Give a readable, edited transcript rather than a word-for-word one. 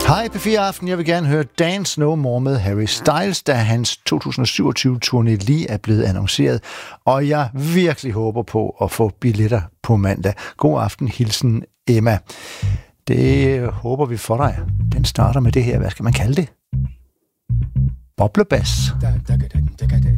Hej P4 Aften, jeg vil gerne høre Dance No More med Harry Styles, da hans 2027-turné lige er blevet annonceret, og jeg virkelig håber på at få billetter på mandag. God aften, hilsen Emma. Det håber vi for dig. Den starter med det her, hvad skal man kalde det? Boblebas.